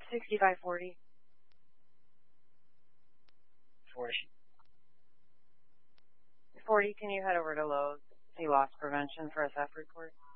6540. 40, can you head over to Lowe's, see loss prevention for a theft report?